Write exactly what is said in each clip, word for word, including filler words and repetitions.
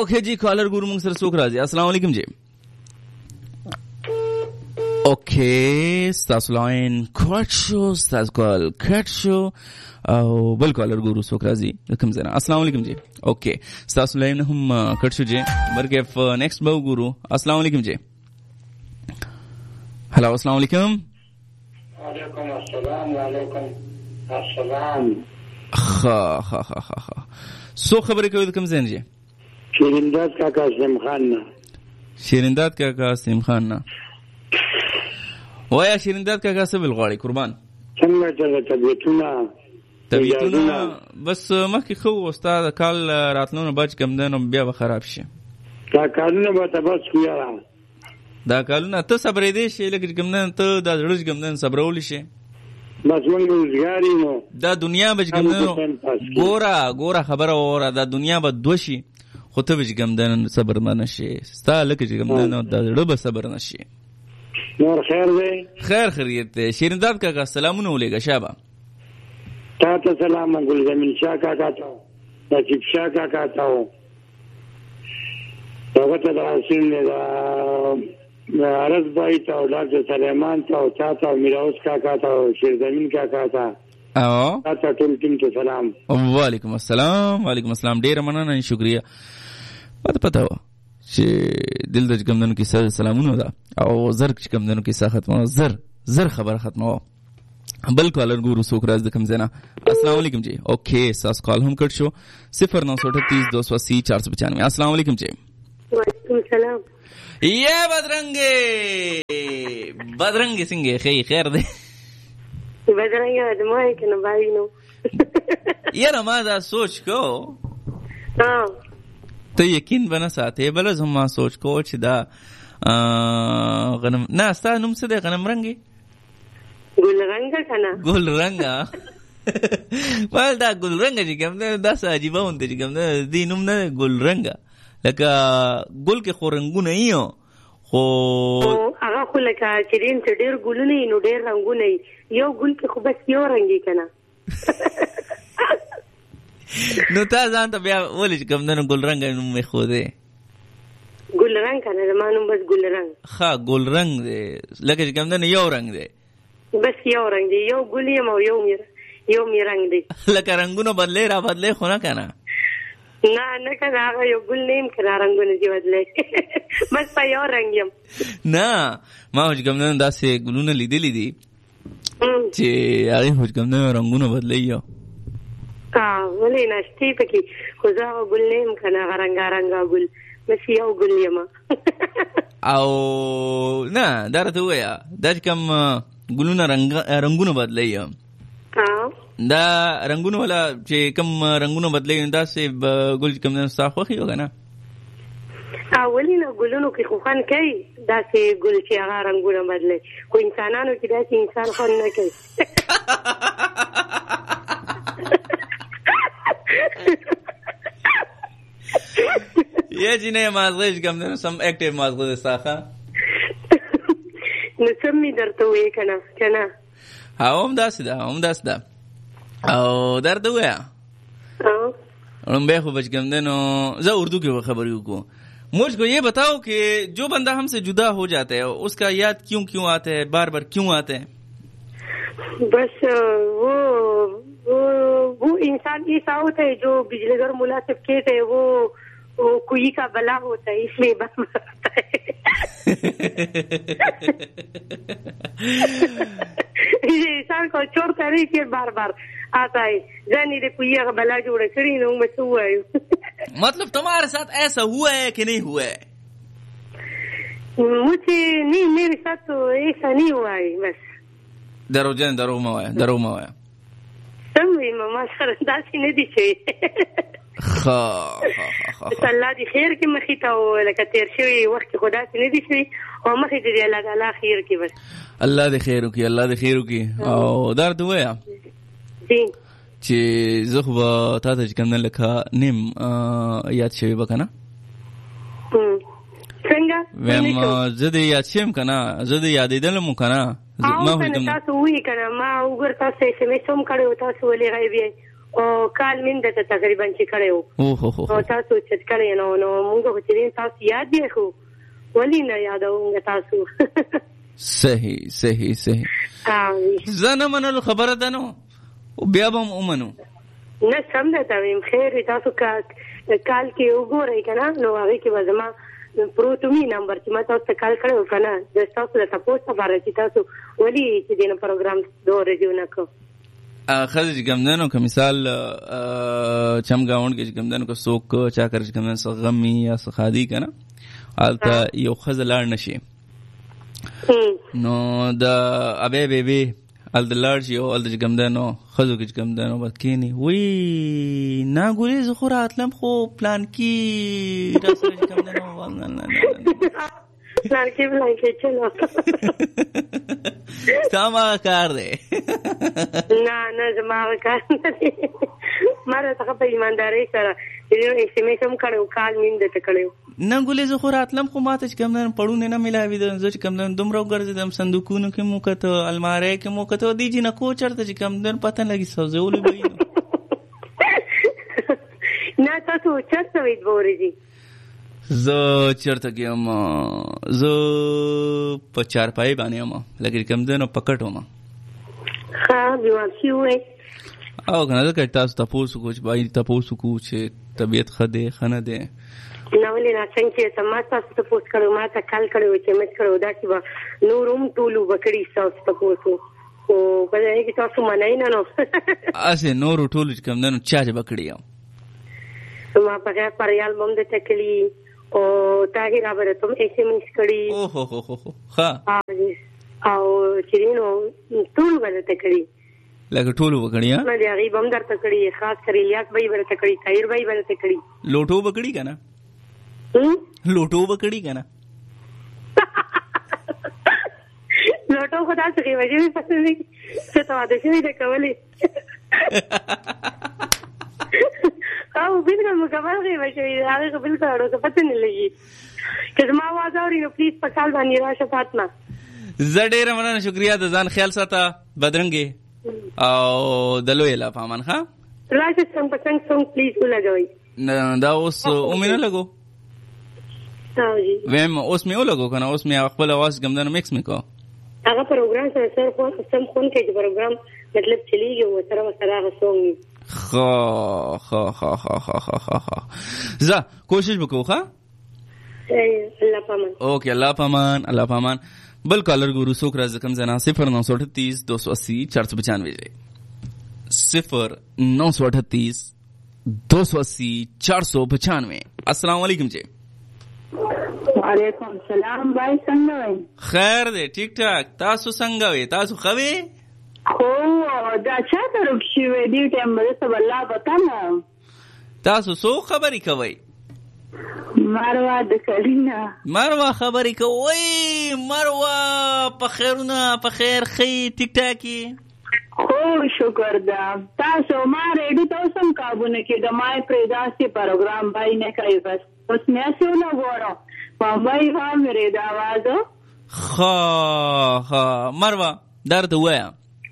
اوکے جی کالر ګورو موږ سره څوک راځي. السلام علیکم جی. اوکے ستاسو لاین کټ شو, ستاسو کال کټ شو او بل کالر ګورو څوک راځي کوم ځای. السلام علیکم جی. اوکے ستاسو لاین هم کټ شو جی, بلکې نیکسټ به وګورو. السلام علیکم جی. هلو السلام علیکم. وعلیکم السلام. وعلیکم السلام. خا خا خا خا خا سو خبرې کوي کوم ځای جی؟ شیرینداد کاکا سیم خان نه. شیرینداد کاکا سیم خان نه. وایا شیرینداد کاکا څه بل غواړي قربان؟ څنګه چې طبیعتونه طبیعتونه بس مخکې خو استاد کال راتلونه بچ کم دنو بیا به خراب شي. دا کارونه به تبس کیاره. دا کارونه ته صبرې دې شي لکه کوم نه ته دا زړه کوم نه صبرول شي. بس مونږ روزګاری نو دا دنیا بچ کوم نه ګورا ګورا خبره اوره دا دنیا به دوشي خو ته بچ کوم نه صبر نه شي. ستا لکه کوم نه دا زړه به صبر نه شي. نور خیر دی؟ خیر خیریت دی. شیرینداد کاکا سلامونه ولېږه شابه. تا ته سلام. ګل زمین شاه کاکا ته, نصیب شاه کاکا ته, هغه ته د حسین د عرض بای ته او ډاکټر سلیمان ته او تا ته او میراوس کاکا ته او شیرزمین کاکا ته او تا ته ټول ټیم ته سلام. وعلیکم السلام. وعلیکم السلام. ډېره مننه, شکریه. پته پته وه چې دل د کمدنو کې سلامونه ده او زر چې کمدنو کې سا ختمه زر زر خبر ختمه. بل کالر ګورو څوک راز د کم زینا. السلام علیکم جی. اوکے ساس کال هم کټ شو. صفر نو سو اٹھتیس دو سو اسی چار سو پچانوے. السلام علیکم جی. وعلیکم السلام. یہ بدرنگے بدرنگے سنگے خی خیر دے بدرنگے ادمائے کہ نبائی نو یار ما دا سوچ کو ہاں ته یقین بنا ساته بل زما سوچ کو چې دا غنم نه استا نوم څه دی غنم رنگي ګل رنگا کنه ګل رنگا ول دا ګل رنگا چې کوم دا ساجيبه وند چې کوم دی نوم نه ګل رنگا لکه ګل کې خورنګونه ایو خو هغه خو لکه چې دین ته ډېر ګلونه نو ډېر رنگونه یو ګل کې خو بس یو رنگي کنه نو تا ځان ته بیا ولې چې کوم دنو ګل رنگ نوم مې خو دی ګل رنگ کنه زمانو بس ګل رنگ ها ګل رنگ دی لکه چې کوم دنو یو رنگ دی بس یو رنگ دی یو ګل یم او یو میر یو می رنگ دی لکه رنگونه بدلې را بدلې خو نه کنه نه نه کنه هغه یو ګل نیم کنه رنگونه دی بدلې بس په یو رنگ یم نه ما چې کوم دنو داسې ګلونه لیدلې دي چې هغه چې کوم دنو رنگونه بدلې یو اه ولې نشتی پکې خو زه ګل نیم کنه غرنګا رنگا ګل بس یو ګل یم او نه درته ویا دا کوم ګلونه رنگ رنگونه بدلې یم اه دا رنگونه ولا چې کوم رنگونه بدلې دا سه ګل کوم نه صاحب خو کنه اولینه ګلونو کې خو خان کوي دا سه ګل چې هغه رنگونه بدلې خو انسانانو کې دا چې انسان خو نه کوي یه جینه مازغش کم دنو سم اکتیو مازغش ساخه نو سم می درته وی کنه کنه هم داسې ده هم داسې ده او درته ویا رنبے خوب بچ کم دنو زا اردو کے خبریوں کو مجھ کو یہ بتاؤ کہ جو بندہ ہم سے جدا ہو جاتا ہے اس کا یاد کیوں کیوں آتا ہے بار بار کیوں آتا ہے بس وہ وہ وہ انسان ایسا ہوتا ہے جو بجلی گھر مناسب کہتے ہیں وہ وہ کوئی کا بلا ہوتا ہے اس لیے بس ہوتا ہے یہ انسان کو چھوڑ کر ہی پھر بار بار آتا ہے جانی دے کوئی کا بلا جوڑا کری نو میں تو ہوا ہے مطلب تمہارے ساتھ ایسا ہوا ہے کہ نہیں ہوا ہے مجھے نہیں میرے ساتھ تو ایسا نہیں ہوا ہے بس درو جن درو موایا درو موایا سموی ماما سره داسې نه دي چې خا خا خا الله دې خیر کې مخې ته او لکه تیر شوی وخت کې خدا دې نه دي شوی او مخې دې الله تعالی خیر کې بس الله دې خیر وکي الله دې خیر وکي او درد وایا جی چې زه خو تا ته کوم نه لکه نیم یاد شوی وکنه څنګه ویم زه دې یاد شم کنه زه دې یادېدل مو کنه ما هو تاسو وی کنه ما وګور تاسو چې مې سم کړو تاسو ولې غایبی او کال مين د تقریبا چې کړو او هو هو او تاسو چې کړی نو نو موږ چې تاسو یاد دی خو ولی نه یادوم تاسو صحیح صحیح صحیح زنه منلو خبره ده نو او بیا به ومنو نه سم ده تاویم خیر تاسو کا کال کې وګورئ کنه نو هغه کې به زما پروتومی نمبر چې ما تاسو ته کال کړو کنه د تاسو د تاسو لپاره چې تاسو ولي چې دین پروګرام دوه ریډیو نکو خځه چې ګمندنو که مثال چمګاوند کې چې ګمندنو که څوک چا کړ چې ګمندن څه غمي یا څه خادي کنه الته یو خځه لاړ نشي نو د ابي بيبي ال د لارج یو ال د ګمندنو خځو کې ګمندنو بکینی وی نا ګوري زه خو راتلم خو پلان کې را سره ګمندنو نه نه نه پلان کې پلان کې چلو سما کار دی نه نه زما کار دی ماره ته په ایمانداري سره یو ایس ام ایس هم کړو کال مين د تکړو نه ګولې زه خو راتلم خو ماته چې کوم نه پړونه نه ملاوي د زه چې کوم نه دومره ګرځیدم صندوقونو کې مو کته الماره کې مو کته دی جن کو چرته چې کوم نه پته لګي سوزول وي نه تاسو چرته وې بورې زه چرته کېم زه په چارپای باندې یم لکه کوم نه پکټو ما ها بیواسي وې او کنه دا تاسو تاسو کوچ بای تاسو کو چې طبيعت خده خنه ده نو ولې نه څنګه چې ما تاسو ته پوښت کړو ما ته کال کړو چې مې کړو دا چې نورم ټولو بکړی تاسو ته پوښتنه او په دې کې تاسو منای نه نو اسه نور ټولو چې کوم نه چا بکړی یم ما په هغه پریال بم د تکلی او تاګه را بره ته ایس ام ایس کړی او هو هو هو ها او چې نو ټول بده تکلی لکه ټولو وکړی نه دی غیب هم درته کړی خاص کر الیاس بای ورته کړی تایر بای ورته کړی لوټو وکړی کنه لوټو وکړی کنه لوټو خدا څخه وځي پسې نه څه ته واده شوی د کولې او بالکل مکمل غي وځي هغه بالکل اړه پته نه لګي که ما आवाज اوري نو پلیز په کال باندې راشه فاطمه زه ډېر مننه شکریا د ځان خیال ساته بدرنګي او دلوي لا پامن ها راشه څنګه پڅنګ څنګه پلیز ولګوي نه دا اوس اومینه لګو تاوجي ویم اوس مې ولګو کنه اوس مې خپل आवाज ګمدن میکس میکو هغه پروګرام سره سره خو سم خون کې پروګرام مطلب چلیږي او سره سره هغه سونګ خا خا خا خا خا خا خا زه کوشش وکړو ښا الله پامان اوکے الله پامان الله پامان بل کالر گورو سوک راز کم زنا صفر نو سو اٹھتیس دو سو اسی چار سو پچانوے جے صفر نو سو اٹھتیس دو سو اسی چار سو پچانوے. السلام علیکم جی. وعلیکم السلام بھائی څنګه وای؟ خیر دی ټیک ټاک. تاسو څنګه وای؟ تاسو خوي؟ خو دا چا ته رخصي وې دی ټیم به څه والله پتا نه. تاسو سو خبري کوي؟ مروه د کلینا. مروه خبري کوي؟ مروه په خیرونه په خیر خې ټیک ټاکي. خو شکر دا تاسو ما ریډي تاسو هم کابونه کې د مای پریداسي پروګرام بای نه کوي بس اوس مې څه نه وره په بای هم ریډ आवाज خا خا مروه درته وایا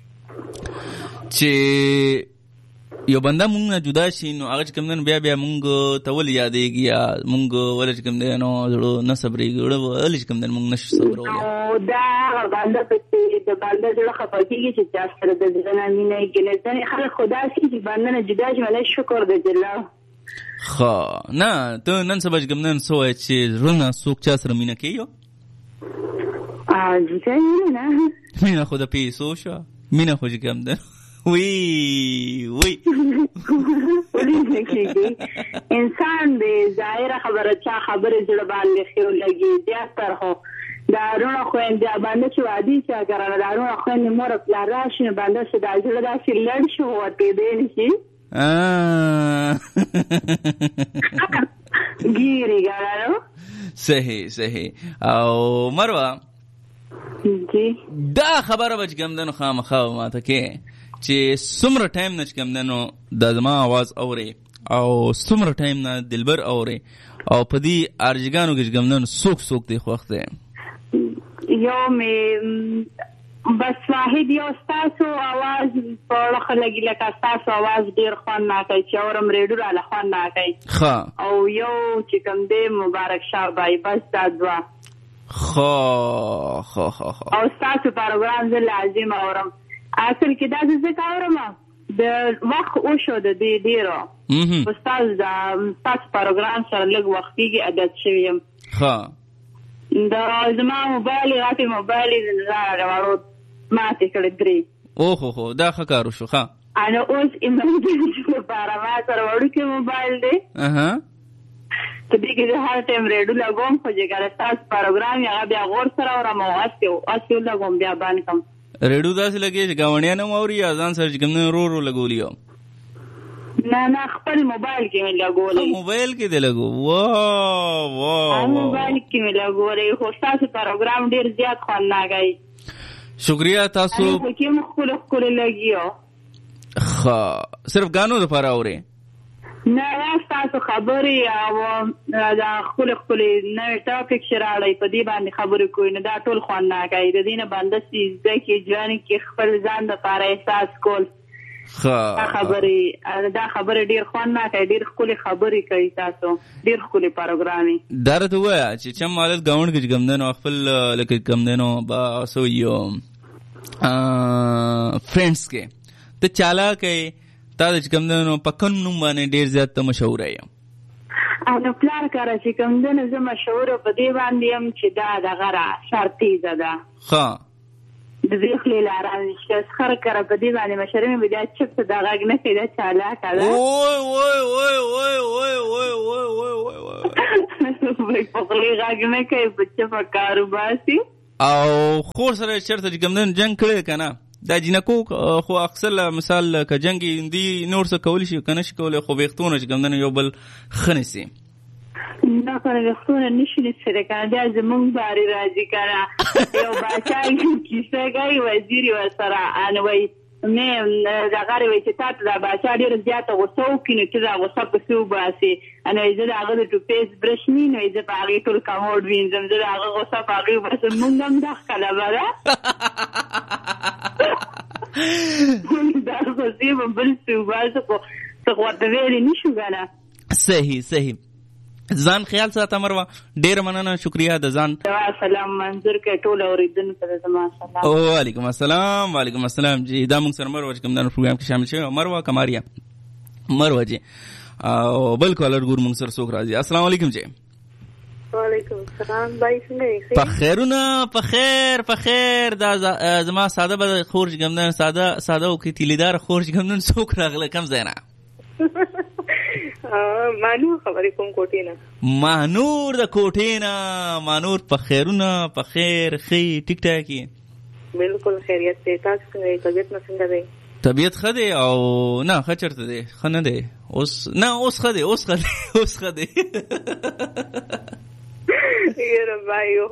چې یو بنده مونږ نه جدا شي نو هغه کوم نن بیا بیا مونږ ته ول یادېږي یا مونږ ولې کوم نه نو زړه نه صبرېږي ولې کوم نن مونږ نشو صبرول او دا بنده په د بنده زړه خپګي چې تاسو سره د ځنه مینه کې نه ځنه خلک خدا سي چې بنده نه جدا شي ولې شکر دې الله. خا نه ته نن سبا کوم نن سوې چې رونه څوک چا سره مینه کوي ا ځکه نه مینه خو د پیسو شو مینه خو کوم ده وی وی انسان دې ظاهر خبره چا خبره جوړ باندې خو لګي بیا تر هو دارونه خو انده باندې چې وادي چې اگر دارونه خو نه مور په راشي باندې چې دا جوړ داسې لړ شو وته دې نشي ا ګيري ګارو صحیح صحیح او مروه جی دا خبره بچ کوم دنو خامخا ماته کې چې سمره ټایم نه کوم دنو د زما आवाज اوري او سمره ټایم نه دلبر اوري او پدی ارجګانو کې کوم دنو سوک سوک دی خوخته یو می بس واحد یو ستاسو आवाज په لخوا لګي لکه ستاسو आवाज ډیر خوند ناکوي چې اورم ریډیو را خوند ناکوي ښه او یو چې کوم دی مبارک شاه بای بس دا دوه ښه ښه ښه او ستاسو پروګرام زه لازم اورم اصل کې دا څه اورم د وخت او شو د دې ډیرو استاد دا تاسو پروګرام سره لږ وخت کې عادت شوم ښه دا زما موبایل راته موبایل راوړو ماته کړی درې او هو هو دا ښه کار وشو ښه انا اوس ایمرجنسي لپاره ما سره وړو کې موبایل دی اها ته دې کې هر ټایم ریډیو لګوم خو چې ګره تاسو پروګرام یې بیا غور سره اورم او استه استه لګوم بیا باندې کوم ریډیو داسې لګي چې گاونډیان هم اوري ځان سره چې کوم رو رو لګولیو نه نه خپل موبایل کې مې لګولې موبایل کې دې لګو واه واه موبایل کې مې لګولې خو تاسو پروګرام ډیر زیات خوان ناګای شکریہ تاسو کې مخکول خپل لګیو ښه صرف غانو د پاره اوري نه تاسو خبري او دا خپل خپل نه ټاپک شراړې په دې باندې خبرې کوي نه دا ټول خوان ناګای د دینه باندې چې ځکه ځان کې خپل ځان د پاره احساس کول ښه خبرې دا خبرې ډیر خوان ناګای ډیر خپل خبرې کوي تاسو ډیر خپل پروګرامي درته وایا چې چم مالل گاوند کې ګمندنو خپل لکه ګمندنو با سو یو فرندز کې ته چالا کې تا د ګمندنو پکن نوم باندې ډیر زیات مشهور یم انا پلان کړه چې ګمندنو زما مشهور په دی باندې هم چې دا د غره شرطي زده ها د دې خلې لاران چې خر کړه په دی باندې مشرمه بیا چې دا غږ نه کېده چالا کړه وای وای وای وای وای وای وای وای وای په خلې غږ نه کوي بچا په کارو باسي او خور سره چرته ګمندن جنگ کړي کنه دا جنکو خو اکثر مثال ک جنگ دی نور څه کول شي کنه شي کول خو وختونه چې ګمندن یو بل خنسي نه کنه وختونه نشي نسره کنه دا زمونږ باري راځي کنه یو بچای کیسه کوي وزیر و سره ان وای نه دا غاری وای چې تاسو دا بچا ډیر زیاته غوسه وکړي چې دا غوسه په سو باسي انا یې دا هغه ټو پیس برش نه نه یې په هغه ټول کومود وینځم دا هغه غوسه په هغه بس مونږ هم دا کله وره دا غوسه په بل سو باسي خو څه ورته ویلې نشو غاڼه صحیح صحیح ځان خیال ساته مروه ډیر مننه شکریہ د ځان سلام منظور کې ټول اوریدونکو ته زما سلام وعلیکم السلام وعلیکم السلام جی دا موږ سره مروه کوم د پروګرام کې شامل شوی مروه کماریا مروه جی او بل کالر ګور موږ سره څوک راځي السلام علیکم جی وعلیکم السلام بای څنګه په خیرونه په خیر په خیر دا زما ساده به خورج ګمدن ساده ساده او کې تیلیدار خورج ګمدن څوک راغله کم زینا مانور خبرې کوم کوټینا مانور د کوټینا مانور په خیرونه په خیر خې ټیک ټاکي بالکل خیریت ته تاسو څنګه طبيعت څنګه دی طبيعت خده او نه خچرته دی خنه دی اوس نه اوس خده اوس خده اوس خده یې ربایو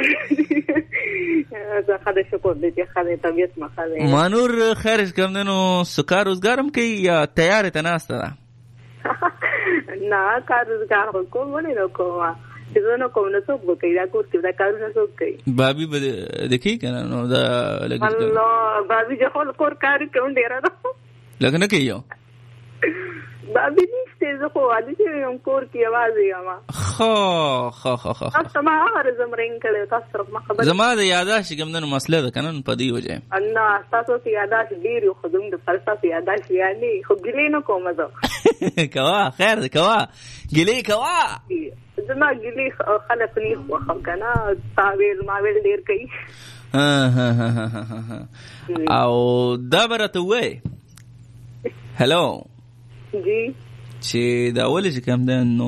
زه خده شکر دې چې خده طبيعت مخه مانور خیرش کوم نو سکار روزګارم کوي یا تیار ته ناسته ده نه کار روزګار کوم نه کوم چې نو کوم نه څوک کوي دا کوم دا کارونه څوک کوي بابي به دکی کنه نو دا لګي الله بابي جو خپل کور کار کوم ډیر ده لکه نه کوي بابي نشته زه خو علي چې یم کور کې आवाज یم خا خا خا خا تاسو ما هغه زمرین کړي تاسو سره ما خبر زما د یاداش کومنه مسله ده کنه په دی وجه الله تاسو ته یاداش ډیر خو دوم د فلسفه یاداش یعنی خو ګلې نه کوم زه کوا خیر کوا ګلې کوا زما ګلې خلک نه خو کنه تاویل ماویل ډیر کوي او دا برته وای هلو جی چې دا ولې چې کوم ده نو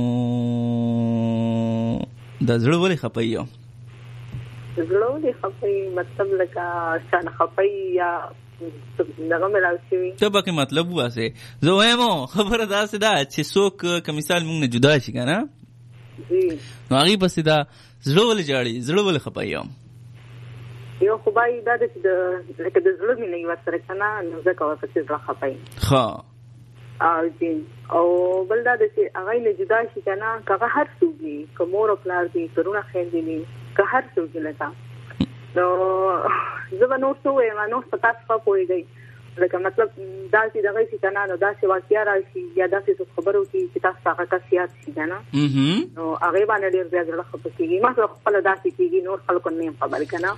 د زړه ولې خپایو زړه ولې خپای مطلب لکه شان خپای یا دغه ملاوي ته به مطلب واسه زه وایم خبره دا سه دا چې څوک کمیسال موږ نه جدا شي کنه جی نو هغه پس دا زړه ولې جاړي زړه ولې خپایو یو خو بای دا د لکه د زړه مې نه یو سره کنه نو زه کوم څه زړه خپای ها او جی او بل دا چې هغه نه جدا شي کنه هغه هر څوګي کومور پلار دي پرونه خېندې که هر څوګي لتا نو زه به نور څه وایم نور په تاسو ښه پوهېږئ لکه مطلب داسې دغه شي که نه نو داسې واقعیا راشي یا داسې څوک خبرې وکړي چې تاسو ته هغه کس یاد شي که نه نو هغې باندې ډېر زیات زړه خفه کېږي ما سره خپله داسې کېږي نور خلکو نه یم خبرې که نه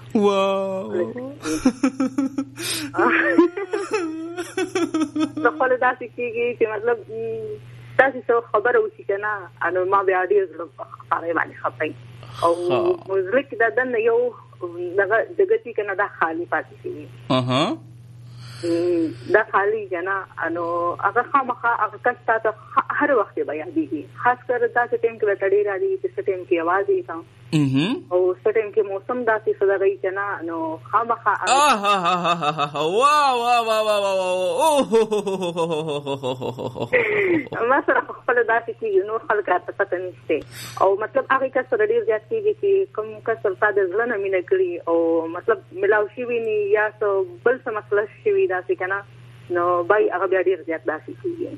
نو خپله داسې کېږي چې مطلب داسې څه خبره وشي که نه نو ما بیا ډېر زړه هغې باندې خفه یم او زړه کې د دننه یو دغه دغه که نه دا خالي پاتې شوي دا خالی جنا انو هغه خامخا هغه کس ته هر وخت به یادېږي خاص کر داسې ټیم کې به تړي راځي چې څه ټیم کې आवाज یې تا او څه ټیم کې موسم داسې سدغې جنا نو خامخا واه واه واه واه ما سره خپل داسې کېږي نور خلک ته پته نشته او مطلب هغه کس سره ډېر زیات کېږي چې کوم کس سره د زړه نه مینه کړي او مطلب ملاو شوي ني یا څه بل څه مسله شوي داسې که نه نو بای هغه بیا ډېر زیات داسې کېږي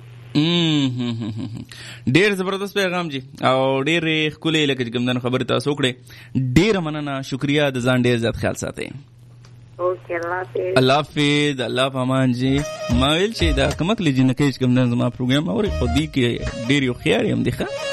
ډېر زبردست پیغام جی او ډېر ښکلې لکه چې کوم دنو خبرې تاسو وکړې ډېره مننه شکریه د ځان ډېر زیات خیال ساتئ اوکې الله حافظ الله حافظ الله پامان جی ما ویل چې دا کمک لې جنکې چې کوم دنو زما پروګرام اوري خو دې کې ډېر یو خیار یم دی ښه